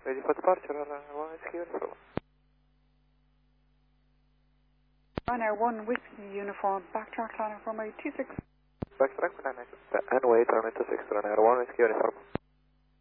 Ready for departure, one whiskey uniform. Ryanair 1 whiskey uniform, backtrack line runway 26. Backtrack, and wait, runway 26, Ryanair 1 whiskey uniform.